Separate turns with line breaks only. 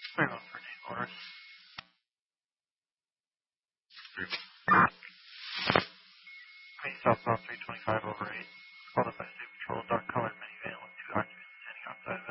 Hang on for name order. Please stop on 320.